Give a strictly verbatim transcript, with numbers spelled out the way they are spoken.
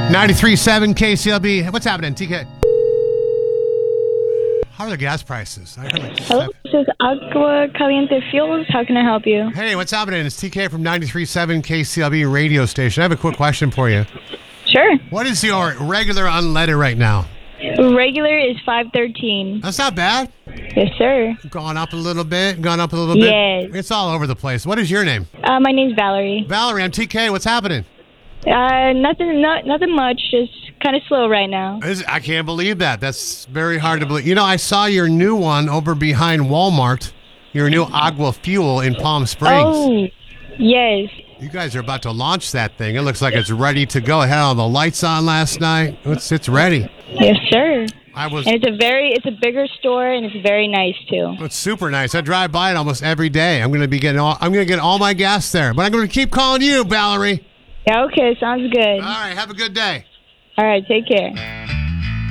ninety-three point seven K C L B. What's happening, T K? How are the gas prices? I heard like Hello, this is Agua Caliente Fuels. How can I help you? Hey, what's happening? It's T K from ninety-three point seven K C L B radio station. I have a quick question for you. Sure. What is your regular unleaded right now? Regular is five thirteen. That's not bad. Yes, sir. Gone up a little bit, gone up a little bit. Yes. It's all over the place. What is your name? Uh, my name's Valerie. Valerie, I'm T K. What's happening? Uh, nothing, not, nothing much. Just kind of slow right now. Is- I can't believe that. That's very hard to believe. You know, I saw your new one over behind Walmart, your new Agua Fuel in Palm Springs. Oh, yes. You guys are about to launch that thing. It looks like it's ready to go. It had all the lights on last night. It's it's ready. Yes, sir. I was. And it's a very, it's a bigger store, and it's very nice too. It's super nice. I drive by it almost every day. I'm going to be getting all. I'm going to get all my gas there. But I'm going to keep calling you, Valerie. Yeah. Okay. Sounds good. All right. Have a good day. All right. Take care.